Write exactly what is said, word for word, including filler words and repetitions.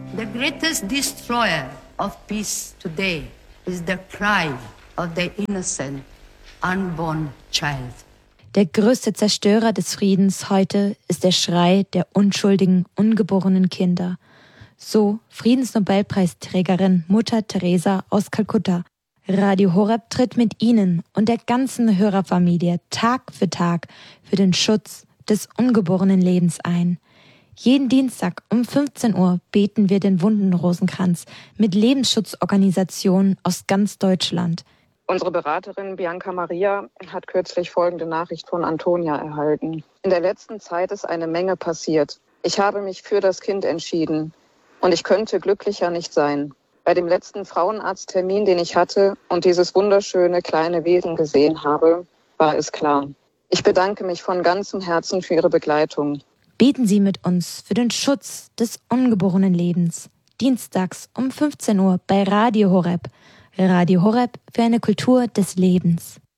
The greatest destroyer of peace today is the cry of the innocent, unborn child. Der größte Zerstörer des Friedens heute ist der Schrei der unschuldigen, ungeborenen Kinder. So Friedensnobelpreisträgerin Mutter Teresa aus Kalkutta. Radio Horeb tritt mit Ihnen und der ganzen Hörerfamilie Tag für Tag für den Schutz des ungeborenen Lebens ein. Jeden Dienstag um fünfzehn Uhr beten wir den Wundenrosenkranz mit Lebensschutzorganisationen aus ganz Deutschland. Unsere Beraterin Bianca Maria hat kürzlich folgende Nachricht von Antonia erhalten. In der letzten Zeit ist eine Menge passiert. Ich habe mich für das Kind entschieden und ich könnte glücklicher nicht sein. Bei dem letzten Frauenarzttermin, den ich hatte und dieses wunderschöne kleine Wesen gesehen habe, war es klar. Ich bedanke mich von ganzem Herzen für Ihre Begleitung. Beten Sie mit uns für den Schutz des ungeborenen Lebens. Dienstags um fünfzehn Uhr bei Radio Horeb. Radio Horeb für eine Kultur des Lebens.